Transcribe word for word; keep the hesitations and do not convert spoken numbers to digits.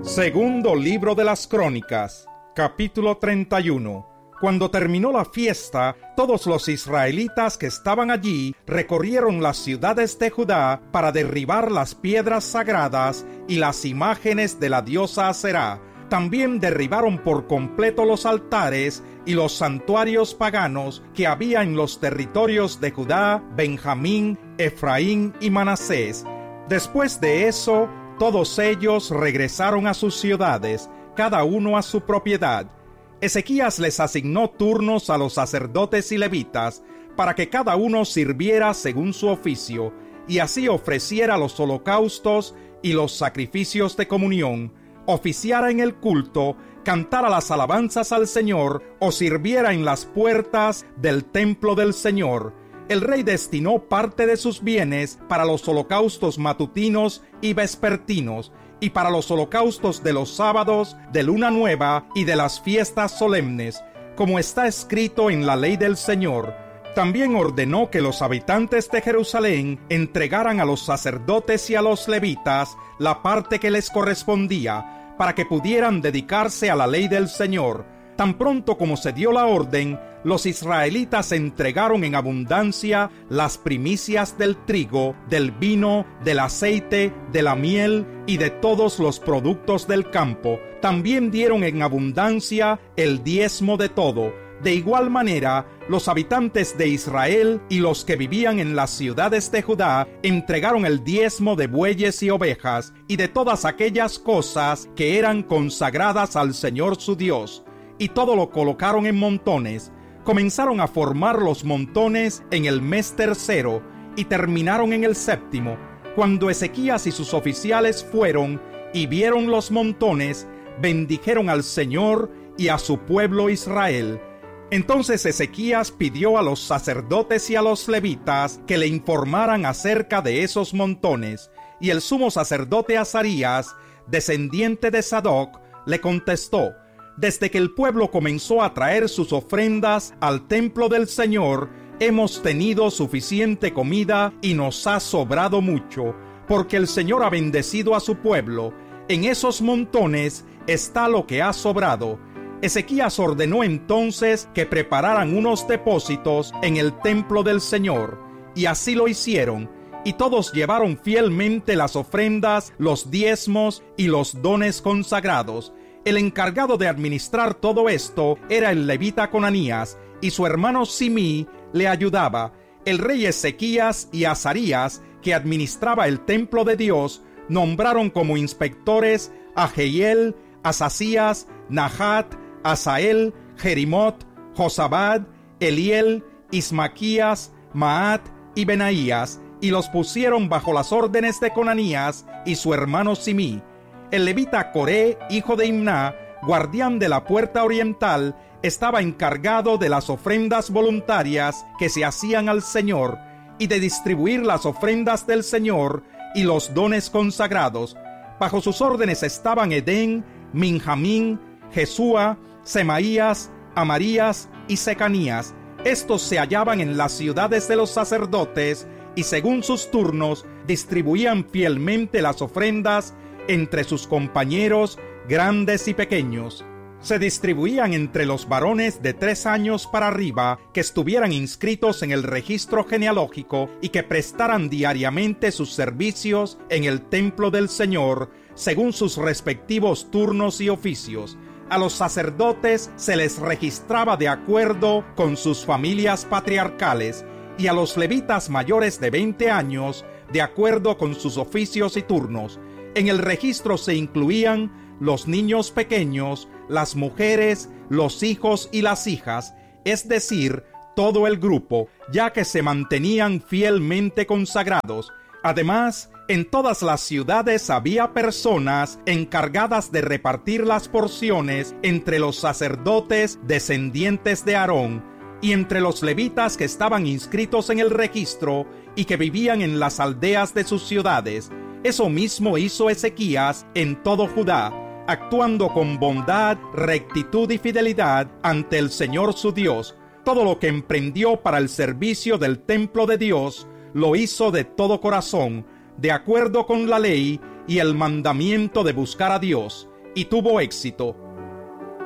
Segundo libro de las Crónicas, capítulo treinta y uno. Cuando terminó la fiesta, todos los israelitas que estaban allí recorrieron las ciudades de Judá para derribar las piedras sagradas y las imágenes de la diosa Aserá. También derribaron por completo los altares y los santuarios paganos que había en los territorios de Judá, Benjamín, Efraín y Manasés. Después de eso, todos ellos regresaron a sus ciudades, cada uno a su propiedad. Ezequías les asignó turnos a los sacerdotes y levitas, para que cada uno sirviera según su oficio, y así ofreciera los holocaustos y los sacrificios de comunión, oficiara en el culto, cantara las alabanzas al Señor, o sirviera en las puertas del templo del Señor. El rey destinó parte de sus bienes para los holocaustos matutinos y vespertinos, y para los holocaustos de los sábados, de luna nueva y de las fiestas solemnes, como está escrito en la ley del Señor. También ordenó que los habitantes de Jerusalén entregaran a los sacerdotes y a los levitas la parte que les correspondía, para que pudieran dedicarse a la ley del Señor. Tan pronto como se dio la orden, los israelitas entregaron en abundancia las primicias del trigo, del vino, del aceite, de la miel y de todos los productos del campo. También dieron en abundancia el diezmo de todo. De igual manera, los habitantes de Israel y los que vivían en las ciudades de Judá entregaron el diezmo de bueyes y ovejas y de todas aquellas cosas que eran consagradas al Señor su Dios. Y todo lo colocaron en montones. Comenzaron a formar los montones en el mes tercero y terminaron en el séptimo. Cuando Ezequías y sus oficiales fueron y vieron los montones, bendijeron al Señor y a su pueblo Israel. Entonces Ezequías pidió a los sacerdotes y a los levitas que le informaran acerca de esos montones, y el sumo sacerdote Azarías, descendiente de Sadoc, le contestó: Desde que el pueblo comenzó a traer sus ofrendas al templo del Señor, hemos tenido suficiente comida y nos ha sobrado mucho, porque el Señor ha bendecido a su pueblo. En esos montones está lo que ha sobrado. Ezequías ordenó entonces que prepararan unos depósitos en el templo del Señor, y así lo hicieron, y todos llevaron fielmente las ofrendas, los diezmos y los dones consagrados. El encargado de administrar todo esto era el levita Conanías, y su hermano Simí le ayudaba. El rey Ezequías y Azarías, que administraba el templo de Dios, nombraron como inspectores a Jehiel, Asasías, Nahat, Asael, Jerimot, Josabad, Eliel, Ismaquías, Maat y Benaías, y los pusieron bajo las órdenes de Conanías y su hermano Simí. El levita Coré, hijo de Imná, guardián de la puerta oriental, estaba encargado de las ofrendas voluntarias que se hacían al Señor y de distribuir las ofrendas del Señor y los dones consagrados. Bajo sus órdenes estaban Edén, Minjamín, Jesúa, Semaías, Amarías y Secanías. Estos se hallaban en las ciudades de los sacerdotes y según sus turnos distribuían fielmente las ofrendas entre sus compañeros, grandes y pequeños. Se distribuían entre los varones de tres años para arriba que estuvieran inscritos en el registro genealógico y que prestaran diariamente sus servicios en el templo del Señor, según sus respectivos turnos y oficios. A los sacerdotes se les registraba de acuerdo con sus familias patriarcales, y a los levitas mayores de veinte años, de acuerdo con sus oficios y turnos. En el registro se incluían los niños pequeños, las mujeres, los hijos y las hijas, es decir, todo el grupo, ya que se mantenían fielmente consagrados. Además, en todas las ciudades había personas encargadas de repartir las porciones entre los sacerdotes descendientes de Aarón y entre los levitas que estaban inscritos en el registro y que vivían en las aldeas de sus ciudades. Eso mismo hizo Ezequías en todo Judá, actuando con bondad, rectitud y fidelidad ante el Señor su Dios. Todo lo que emprendió para el servicio del templo de Dios lo hizo de todo corazón, de acuerdo con la ley y el mandamiento de buscar a Dios. y tuvo éxito.